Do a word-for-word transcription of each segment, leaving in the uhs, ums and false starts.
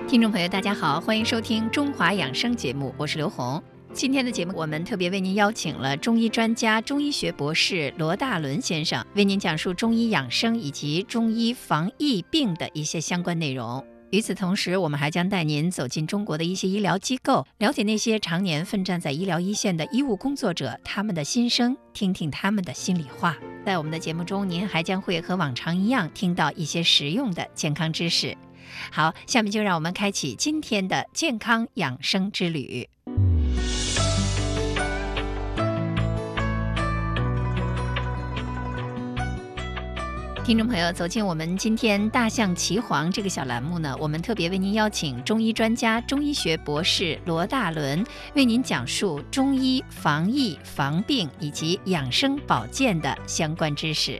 听众朋友大家好，欢迎收听中华养生节目，我是刘红。今天的节目我们特别为您邀请了中医专家、中医学博士罗大伦先生，为您讲述中医养生以及中医防疫病的一些相关内容。与此同时，我们还将带您走进中国的一些医疗机构，了解那些常年奋战在医疗一线的医务工作者，他们的心声，听听他们的心里话。在我们的节目中，您还将会和往常一样听到一些实用的健康知识。好，下面就让我们开启今天的健康养生之旅。听众朋友，走进我们今天大象骑黄这个小栏目呢，我们特别为您邀请中医专家、中医学博士罗大伦，为您讲述中医防疫、防病以及养生保健的相关知识。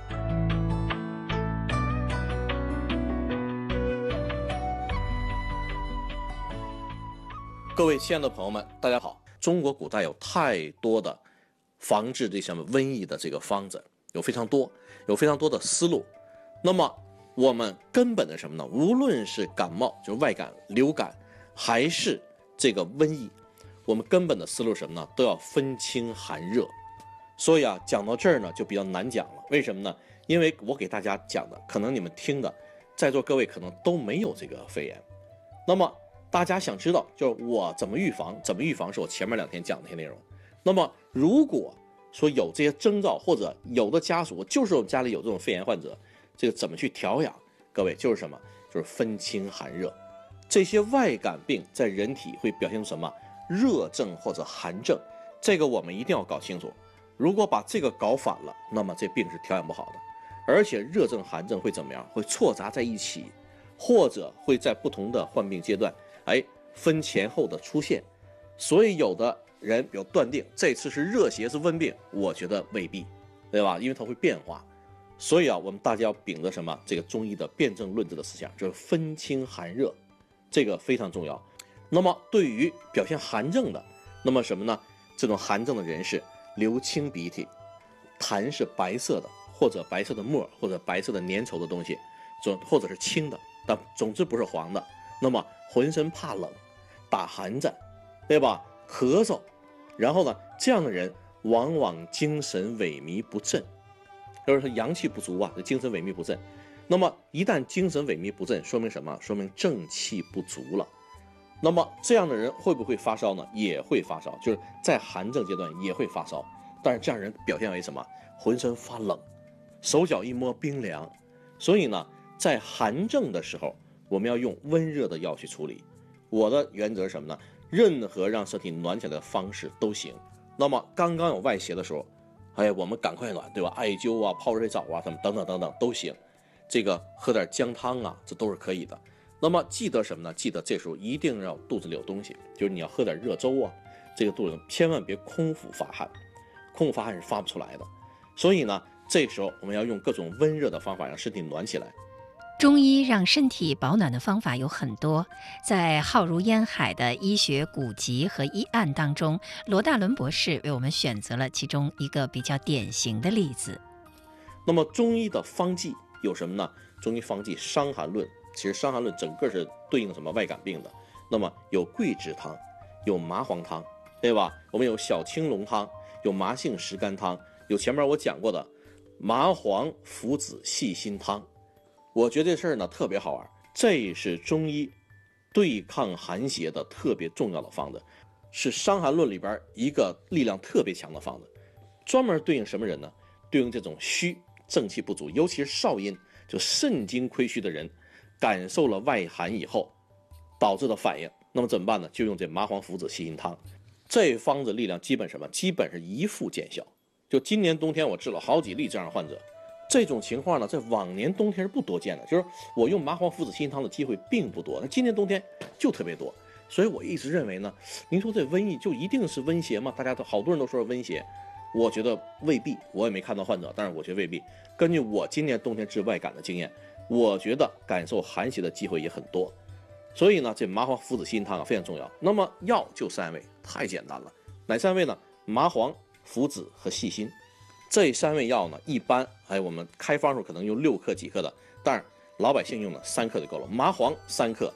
各位亲爱的朋友们，大家好。中国古代有太多的防治这些瘟疫的这个方子，有非常多，有非常多的思路。那么我们根本的什么呢？无论是感冒，就是外感、流感，还是这个瘟疫，我们根本的思路是什么呢？都要分清寒热。所以啊，讲到这儿呢，就比较难讲了。为什么呢？因为我给大家讲的，可能你们听的，在座各位可能都没有这个肺炎。那么大家想知道，就是我怎么预防？怎么预防是我前面两天讲的这些内容。那么如果说有这些征兆，或者有的家属就是我们家里有这种肺炎患者，这个怎么去调养？各位就是什么？就是分清寒热。这些外感病在人体会表现出什么？热症或者寒症，这个我们一定要搞清楚。如果把这个搞反了，那么这病是调养不好的。而且热症、寒症会怎么样？会错杂在一起，或者会在不同的患病阶段哎，分前后的出现，所以有的人有断定这次是热邪是温病，我觉得未必，对吧？因为它会变化，所以啊，我们大家要秉着什么？这个中医的辨证论治的思想，就是分清寒热，这个非常重要。那么对于表现寒症的，那么什么呢？这种寒症的人士流清鼻涕，痰是白色的，或者白色的沫，或者白色的粘稠的东西，或者是青的，但总之不是黄的。那么浑身怕冷，打寒战，对吧？咳嗽，然后呢，这样的人往往精神萎靡不振，就是说阳气不足啊，精神萎靡不振。那么一旦精神萎靡不振，说明什么？说明正气不足了。那么这样的人会不会发烧呢？也会发烧，就是在寒症阶段也会发烧，但是这样人表现为什么？浑身发冷，手脚一摸冰凉。所以呢，在寒症的时候，我们要用温热的药去处理。我的原则是什么呢？任何让身体暖起来的方式都行。那么刚刚有外邪的时候，哎，我们赶快暖，对吧？艾灸啊、泡热水澡啊，什么等等等等都行。这个喝点姜汤啊，这都是可以的。那么记得什么呢？记得这时候一定要肚子里有东西，就是你要喝点热粥啊。这个肚子千万别空腹发汗，空腹发汗是发不出来的。所以呢，这时候我们要用各种温热的方法让身体暖起来。 中医让身体保暖的方法有很多，在浩如烟海的医学古籍和医案当中，罗大伦博士为我们选择了其中一个比较典型的例子。 那么中医的方剂有什么呢？中医方剂《伤寒论》，其实《伤寒论》整个是对应什么外感病的。那么有桂枝汤，有麻黄汤，对吧？我们有小青龙汤，有麻杏石甘汤，有前面我讲过的麻黄附子细辛汤。我觉得这事儿呢特别好玩，这是中医对抗寒邪的特别重要的方子，是《伤寒论》里边一个力量特别强的方子，专门对应什么人呢？对应这种虚正气不足，尤其是少阴，就肾经亏虚的人，感受了外寒以后导致的反应。那么怎么办呢？就用这麻黄附子细辛汤，这方子力量基本什么？基本是一副见效。就今年冬天我治了好几例这样的患者。这种情况呢，在往年冬天是不多见的，就是我用麻黄附子细辛汤的机会并不多，那今年冬天就特别多。所以我一直认为呢，您说这瘟疫就一定是瘟邪吗？大家都好多人都说是瘟邪，我觉得未必，我也没看到患者，但是我觉得未必。根据我今年冬天治外感的经验，我觉得感受寒邪的机会也很多。所以呢，这麻黄附子细辛汤啊非常重要。那么药就三味，太简单了，哪三味呢？麻黄、附子和细辛。这三味药呢，一般哎，我们开方时候可能用六克几克的，但是老百姓用呢三克就够了。麻黄三克，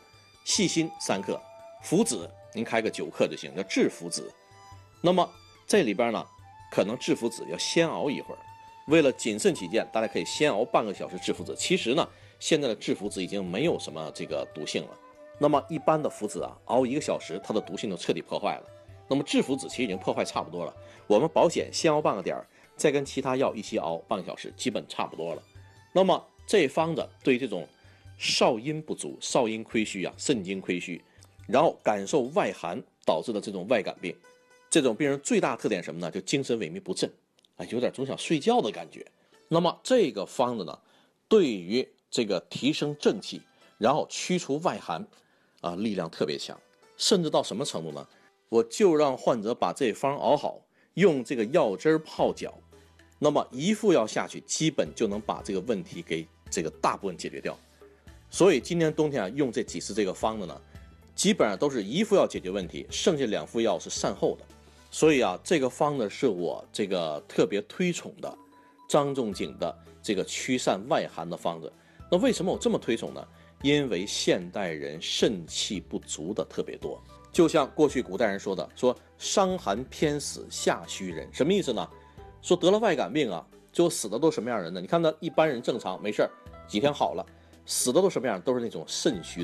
细辛三克，附子您开个九克就行，叫制附子。那么这里边呢，可能制附子要先熬一会儿，为了谨慎起见，大家可以先熬半个小时制附子。其实呢，现在的制附子已经没有什么这个毒性了。那么一般的附子啊，熬一个小时，它的毒性就彻底破坏了。那么制附子其实已经破坏差不多了，我们保险先熬半个点儿，再跟其他药一起熬半个小时，基本差不多了。那么这方子对于这种少阴不足、少阴亏虚啊、肾精亏虚，然后感受外寒导致的这种外感病，这种病人最大特点什么呢？就精神萎靡不振，啊，有点总想睡觉的感觉。那么这个方子呢，对于这个提升正气，然后驱除外寒，啊，力量特别强，甚至到什么程度呢？我就让患者把这方熬好，用这个药汁泡脚，那么一副药下去，基本就能把这个问题给这个大部分解决掉。所以今年冬天啊，用这几次这个方子呢，基本上都是一副药解决问题，剩下两副药是善后的。所以啊，这个方子是我这个特别推崇的张仲景的这个驱散外寒的方子。那为什么我这么推崇呢？因为现代人肾气不足的特别多，就像过去古代人说的，说伤寒偏死下虚人，什么意思呢？说得了外感病啊，最后死的都什么样人呢？你看他一般人正常没事几天好了，死的都什么样？都是那种肾虚的。